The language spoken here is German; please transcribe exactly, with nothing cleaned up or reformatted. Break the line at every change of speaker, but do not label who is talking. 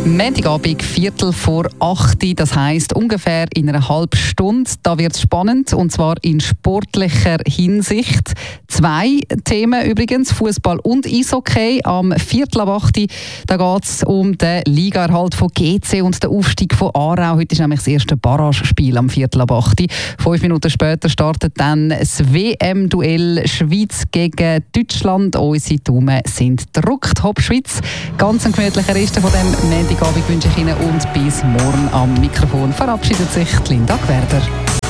Montagabend, Viertel vor acht, das heisst ungefähr in einer halben Stunde. Da wird es spannend, und zwar in sportlicher Hinsicht. Zwei Themen übrigens, Fußball und Eishockey. Am Viertel ab acht, da geht es um den Ligaerhalt von G C und den Aufstieg von Aarau. Heute ist nämlich das erste Barragespiel am Viertel ab acht. Fünf Minuten später startet dann das W M-Duell Schweiz gegen Deutschland. Unsere Daumen sind gedrückt. Hopp Schweiz. Ganz ein gemütlicher Rest von dem Montagabend wünsche ich Ihnen, und bis morgen am Mikrofon verabschiedet sich Linda Gwerder.